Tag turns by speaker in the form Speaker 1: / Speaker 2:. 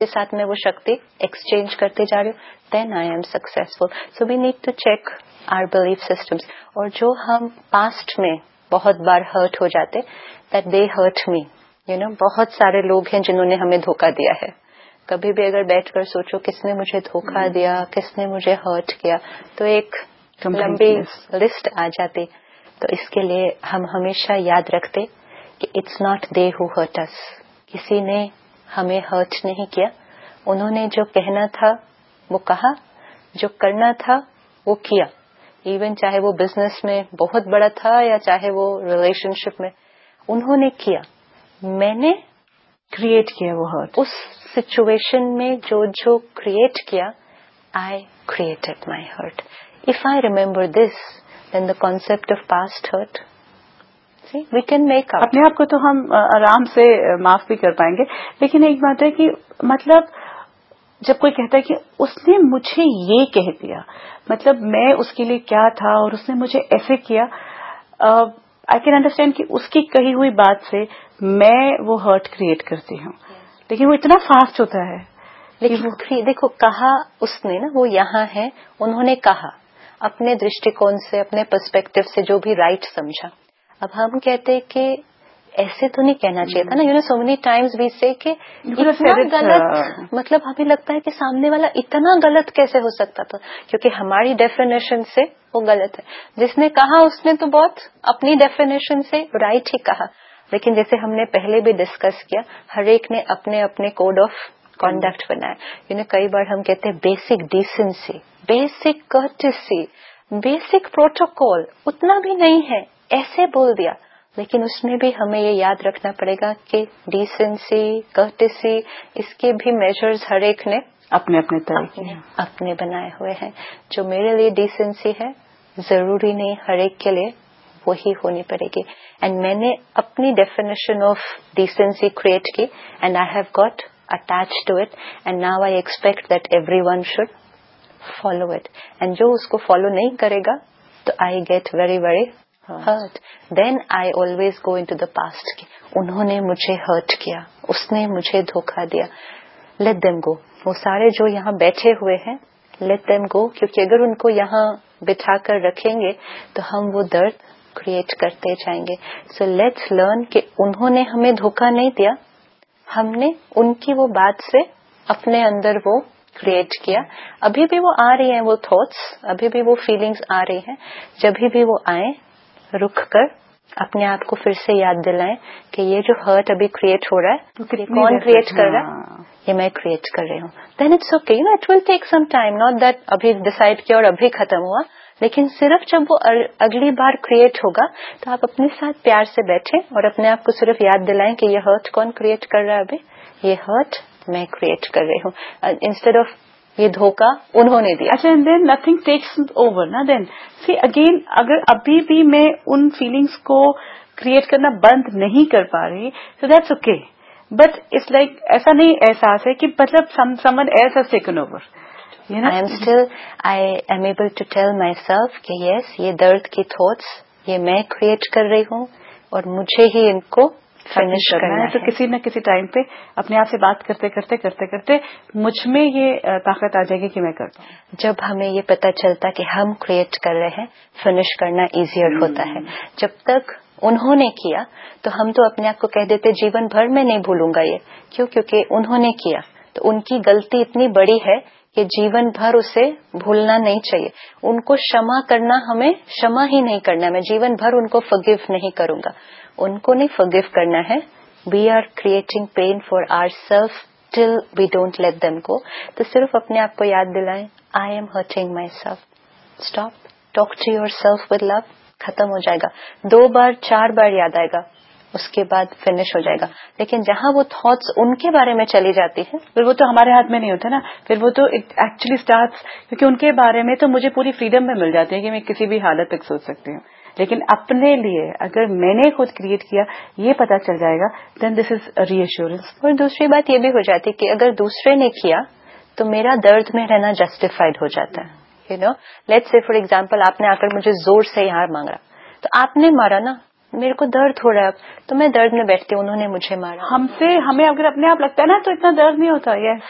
Speaker 1: کے ساتھ میں وہ شکتی ایکسچینج کرتے جا رہی ہوں, دین I am successful. So we need to check are belief systems. اور جو ہم پاسٹ میں بہت بار ہرٹ ہو جاتے, دیٹ دے ہرٹ می, بہت سارے لوگ ہیں جنہوں نے ہمیں دھوکہ دیا ہے. کبھی بھی اگر بیٹھ کر سوچو کس نے مجھے دھوکہ دیا, کس نے مجھے ہرٹ کیا, تو ایک لمبی لسٹ آ جاتی. تو اس کے لیے ہم ہمیشہ یاد رکھتے کہ it's not they who hurt اس. کسی نے ہمیں ہرٹ نہیں کیا, انہوں نے جو کہنا تھا وہ کہا, جو کرنا تھا وہ کیا. ایون چاہے وہ بزنس میں بہت بڑا تھا یا چاہے وہ ریلیشن شپ میں, انہوں نے کیا. میں نے
Speaker 2: کریٹ کیا وہ ہرٹ.
Speaker 1: اس سچویشن میں جو کریٹ کیا, I created my hurt. If I remember this, then the concept of past hurt we can make up.
Speaker 2: اپنے آپ کو تو ہم آرام سے معاف بھی کر پائیں گے. لیکن ایک بات ہے کہ مطلب جب کوئی کہتا ہے کہ اس نے مجھے یہ کہہ دیا, مطلب میں اس کے لیے کیا تھا اور اس نے مجھے ایسے کیا, آئی کین انڈرسٹینڈ کہ اس کی کہی ہوئی بات سے میں وہ ہرٹ کریٹ کرتی ہوں, لیکن وہ اتنا فاسٹ ہوتا ہے.
Speaker 1: لیکن دیکھو کہا اس نے نا, وہ یہاں ہے, انہوں نے کہا اپنے درشٹیکون سے, اپنے پرسپیکٹو سے جو بھی رائٹ سمجھا. اب ہم کہتے کہ ایسے تو نہیں کہنا چاہیے تھا نا, سو مینی ٹائمز وی سے کہ اتنا غلط, مطلب ہمیں لگتا ہے کہ سامنے والا اتنا غلط کیسے ہو سکتا تھا, کیونکہ ہماری ڈیفینیشن سے وہ غلط ہے. جس نے کہا اس نے تو بہت اپنی ڈیفینیشن سے رائٹ ہی کہا. لیکن جیسے ہم نے پہلے بھی ڈسکس کیا, ہر ایک نے اپنے اپنے کوڈ آف کانڈکٹ بنایا. کئی بار ہم کہتے ہیں basic decency, basic courtesy, basic protocol اتنا بھی نہیں ہے, ایسے بول دیا. لیکن اس میں بھی ہمیں یہ یاد رکھنا پڑے گا کہ ڈیسنسی, کرٹسی, اس کے بھی میجرز ہر ایک نے
Speaker 2: اپنے اپنے طریقے
Speaker 1: اپنے بنائے ہوئے ہیں. جو میرے لیے ڈیسنسی ہے ضروری نہیں ہر ایک کے لیے وہی ہونی پڑے گی. اینڈ میں نے اپنی ڈیفینیشن آف ڈیسنسی کریٹ کی, and I have got attach to it, and now I expect that every one should follow it. And جو اس کو فالو نہیں کرے گا تو I get very very hurt. Then I always go in to the past کہ انہوں نے مجھے hurt کیا, اس نے مجھے دھوکہ دیا. Let them go. وہ سارے جو یہاں بیٹھے ہوئے ہیں, لیٹ دیم گو, کیونکہ اگر ان کو یہاں بٹھا کر رکھیں گے تو ہم وہ درد کریٹ کرتے جائیں گے. سو لیٹس لرن کہ انہوں نے ہمیں دھوکہ نہیں دیا, ہم نے ان کی وہ بات سے اپنے اندر وہ کریٹ کیا. ابھی بھی وہ آ رہی ہیں وہ تھاٹس, ابھی بھی وہ فیلنگز آ رہی ہیں. جب بھی وہ آئیں رک کر اپنے آپ کو پھر سے یاد دلائیں کہ یہ جو ہرٹ ابھی کریٹ ہو رہا ہے یہ کون کریٹ کر رہا ہے, یہ میں کریٹ کر رہی ہوں. دین it's okay, it will take some time, not that ابھی ڈسائڈ کیا اور ابھی ختم ہوا. لیکن صرف جب وہ اگلی بار کریٹ ہوگا تو آپ اپنے ساتھ پیار سے بیٹھیں اور اپنے آپ کو صرف یاد دلائیں کہ یہ ہرٹ کون کریٹ کر رہا ہے, ابھی یہ ہرٹ میں کریٹ کر رہی ہوں, انسٹیڈ آف یہ دھوکہ انہوں نے دیا.
Speaker 2: اچھا, and then nothing takes over نا. دین سی اگین, اگر ابھی بھی میں ان فیلنگس کو کریٹ کرنا بند نہیں کر پا رہی, so that's okay. But it's like ایسا نہیں احساس ہے کہ مطلب some one else has taken over.
Speaker 1: I am able to tell myself کہ yes, یہ درد کی تھاٹس یہ میں کریٹ کر رہی ہوں اور مجھے ہی ان کو فنش کرنا ہے.
Speaker 2: تو کسی نہ کسی ٹائم پہ اپنے آپ سے بات کرتے کرتے کرتے کرتے مجھ میں یہ طاقت آ جائے گی کہ میں کرتا ہوں.
Speaker 1: جب ہمیں یہ پتہ چلتا کہ ہم کریٹ کر رہے ہیں, فنش کرنا ایزیئر ہوتا ہے. جب تک انہوں نے کیا تو ہم تو اپنے آپ کو کہہ دیتے جیون بھر میں نہیں بھولوں گا یہ, کیونکہ انہوں نے کیا تو ان کی غلطی اتنی بڑی ہے کہ جیون بھر اسے بھولنا نہیں چاہیے. ان کو क्षमा کرنا, ہمیں क्षमा ہی نہیں کرنا, میں جیون بھر ان کو forgive نہیں کروں گا. ان کو نہیں forgive کرنا ہے. We are creating pain for ourselves till we don't let them go. تو صرف اپنے آپ کو یاد دلائیں I am hurting myself. Stop. Talk to yourself with love. ختم ہو جائے گا. 2 بار 4 بار یاد آئے گا, اس کے بعد فنش ہو جائے گا. لیکن جہاں وہ تھاٹس ان کے بارے میں چلی جاتی ہیں,
Speaker 2: پھر وہ تو ہمارے ہاتھ میں نہیں ہوتا نا. پھر وہ تو ایکچولی اسٹارٹس, کیونکہ ان کے بارے میں تو مجھے پوری فریڈم میں مل جاتی ہے کہ میں کسی بھی حالت تک سوچ سکتی ہوں. لیکن اپنے لیے اگر میں نے خود کریٹ کیا یہ پتا چل جائے گا, دین دس از ری ایشورنس.
Speaker 1: اور دوسری بات یہ بھی ہو جاتی کہ اگر دوسرے نے کیا تو میرا درد میں رہنا جسٹیفائڈ ہو جاتا ہے. لیٹس سے فار ایگزامپل آپ نے آ کر مجھے زور سے یہاں مانگا, تو آپ نے مارا نا, میرے کو درد ہو رہا ہے, اب تو میں درد میں بیٹھتی ہوں, انہوں نے مجھے مارا.
Speaker 2: ہمیں اگر اپنے آپ لگتا ہے نا تو اتنا درد نہیں ہوتا.